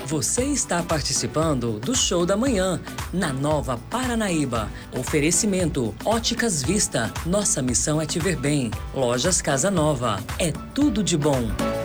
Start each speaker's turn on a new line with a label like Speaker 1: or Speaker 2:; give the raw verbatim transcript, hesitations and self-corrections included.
Speaker 1: Você está participando do Show da Manhã, na Nova Paranaíba. Oferecimento Óticas Vista. Nossa missão é te ver bem. Lojas Casa Nova. É tudo de bom.